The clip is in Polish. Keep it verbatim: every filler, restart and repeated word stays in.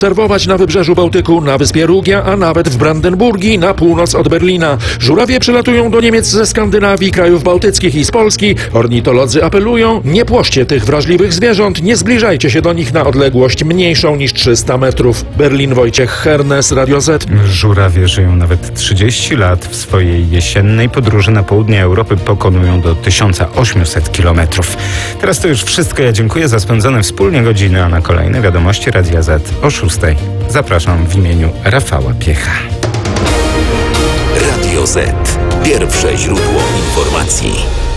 obserwować na wybrzeżu Bałtyku, na wyspie Rugia, a nawet w Brandenburgii na północ od Berlina. Żurawie przylatują do Niemiec ze Skandynawii, krajów bałtyckich i z Polski. Ornitolodzy apelują: nie płoszcie tych wrażliwych zwierząt, nie zbliżajcie się do nich na odległość mniejszą niż trzysta metrów. Berlin, Wojciech Hernes, Radio Z. Żurawie żyją nawet trzydzieści lat. W swojej jesiennej podróży na południe Europy pokonują do tysiąc osiemset kilometrów. Teraz to już wszystko. Ja dziękuję za spędzone wspólnie godziny, a na kolejne wiadomości Radia Z o szóstej. Zapraszam w imieniu Rafała Piecha. Radio Z. Pierwsze źródło informacji.